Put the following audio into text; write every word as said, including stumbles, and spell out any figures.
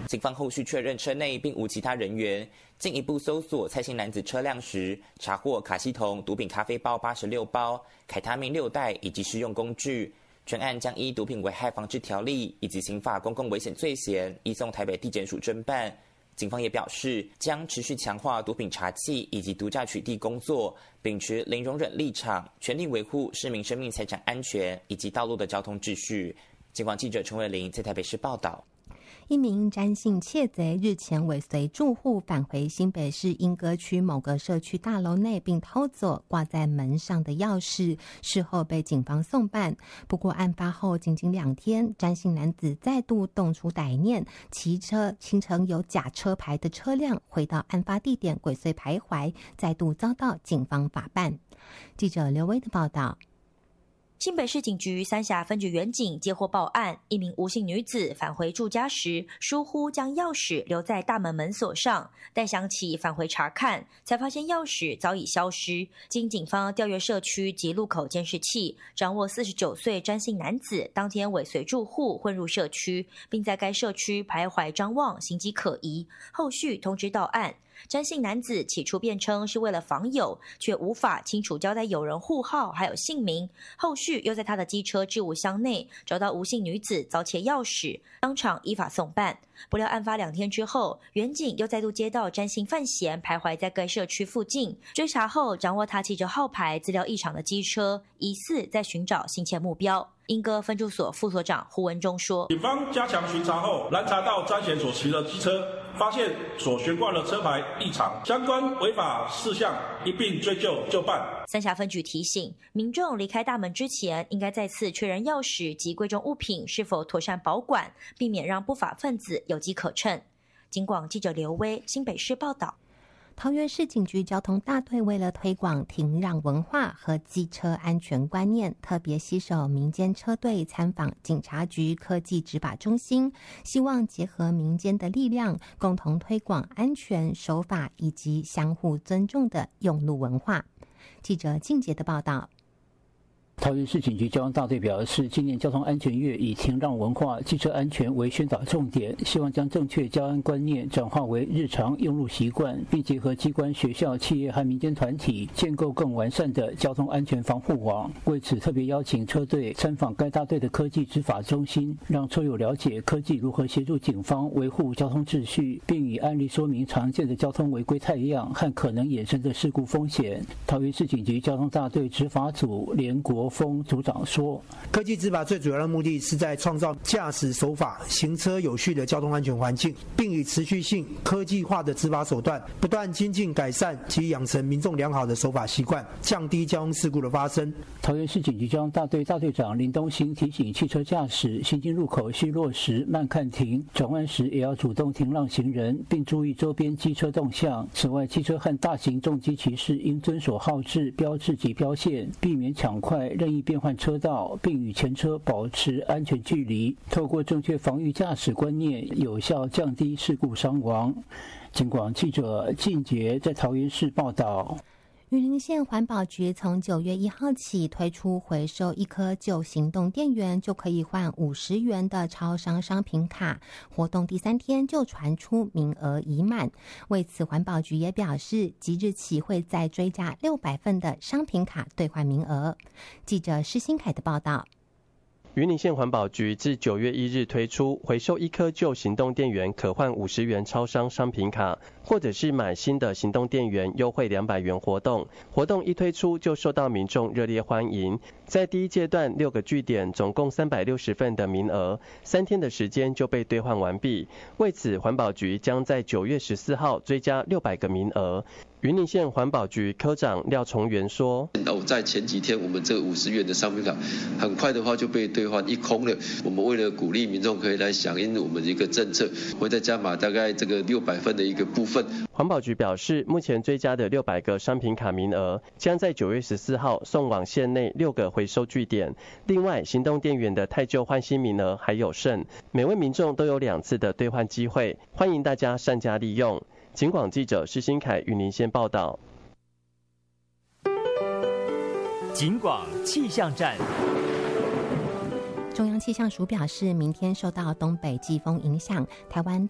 警方后续确认车内并无其他人员，进一步搜索蔡姓男子车辆时，查获卡西酮毒品咖啡包八十六包、凯他命六袋以及施用工具。全案将依毒品危害防治条例以及刑法公共危险罪嫌移送台北地检署侦办。警方也表示，将持续强化毒品查缉以及毒驾取缔工作，秉持零容忍立场，全力维护市民生命财产安全以及道路的交通秩序。警广记者陈伟玲在台北市报道。 一名詹姓窃贼日前尾随住户返回新北市莺歌区某个社区大楼内，并偷走挂在门上的钥匙，事后被警方送办。不过案发后仅仅两天，詹姓男子再度动出歹念，骑车形成有假车牌的车辆回到案发地点鬼祟徘徊，再度遭到警方法办。记者刘威的报道。 新北市警局三峡分局员警接获报案，一名吴姓女子返回住家时，疏忽将钥匙留在大门门锁上，待想起返回查看，才发现钥匙早已消失。经警方调阅社区及路口监视器，掌握四十九岁詹姓男子当天尾随住户混入社区，并在该社区徘徊张望，行迹可疑。后续通知到案。詹姓男子起初辩称是为了访友，却无法清楚交代友人户号还有姓名。后续又在他的机车置物箱内找到吴姓女子遭窃钥匙，当场依法送办。不料案发两天之后，员警又再度接到詹姓范闲徘徊在该社区附近，追查后掌握他骑着号牌资料异常的机车，疑似在寻找行窃目标。莺歌分驻所副所长胡文忠说， 警方加强巡查后，拦查到詹闲所骑的机车，发现所悬挂的车牌异常，相关违法事项一并追究就办。 三峡分局提醒民众离开大门之前，应该再次确认钥匙及贵重物品是否妥善保管，避免让不法分子有机可乘。警广记者刘威新北市报道。 桃园市警局交通大队为了推广停让文化和机车安全观念，特别携手民间车队参访警察局科技执法中心，希望结合民间的力量，共同推广安全守法以及相互尊重的用路文化。记者静杰的报道。 桃园市警局交通大队表示，今年交通安全月以停让文化、机车安全为宣导重点，希望将正确交安观念转化为日常用路习惯，并结合机关、学校、企业和民间团体，建构更完善的交通安全防护网。为此，特别邀请车队参访该大队的科技执法中心，让车友了解科技如何协助警方维护交通秩序，并以案例说明常见的交通违规态样和可能衍生的事故风险。桃园市警局交通大队执法组连国峰组长说， 科技执法最主要的目的是在创造驾驶守法、行车有序的交通安全环境，并以持续性科技化的执法手段，不断精进改善及养成民众良好的守法习惯，降低交通事故的发生。 桃园市警局交通大队大队长林东兴提醒汽车驾驶行经入口需落实慢看停，转弯时也要主动停让行人，并注意周边机车动向。此外，汽车和大型重机骑士应遵守号志、标志及标线，避免抢快任意变换车道，并与前车保持安全距离。透过正确防御驾驶观念，有效降低事故伤亡。警广记者靳杰在桃园市报道。 云林县环保局从九月一号起推出回收一颗旧行动电源就可以换五十元的超商商品卡，活动第三天就传出名额已满。为此，环保局也表示，即日起会再追加六百份的商品卡兑换名额。记者施新凯的报道。 云林县环保局自九月一日推出回收一颗旧行动电源可换五十元超商商品卡，或者是买新的行动电源优惠两百元活动。活动一推出就受到民众热烈欢迎。在第一阶段六个据点总共三百六十份的名额，三天的时间就被兑换完毕。为此，环保局将在九月十四号追加六百个名额。云林县环保局科长廖崇元说， 在前几天我们这五十元的商品卡很快的话就被兑换一空了，我们为了鼓励民众可以来响应我们的一个政策，会再加码大概这个六百份的一个部分。 环保局表示，目前追加的六百个商品卡名额将在九月十四号送往县内六个回收据点。另外，行动电源的汰旧换新名额还有剩，每位民众都有两次的兑换机会，欢迎大家善加利用。警广记者施新凯云林县报道。 警广气象站。 中央气象署表示，明天受到东北季风影响，台湾